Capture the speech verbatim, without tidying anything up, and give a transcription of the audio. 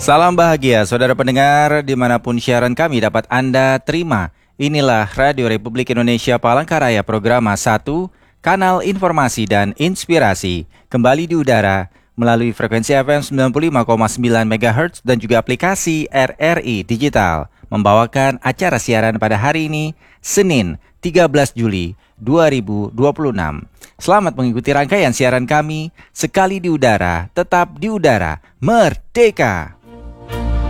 Salam bahagia, saudara pendengar, dimanapun siaran kami dapat Anda terima. Inilah Radio Republik Indonesia Palangkaraya, program satu, kanal informasi dan inspirasi. Kembali di udara melalui frekuensi F M sembilan puluh lima koma sembilan megahertz dan juga aplikasi R R I Digital. Membawakan acara siaran pada hari ini, Senin tiga belas Juli dua ribu dua puluh enam. Selamat mengikuti rangkaian siaran kami. Sekali di udara, tetap di udara, merdeka!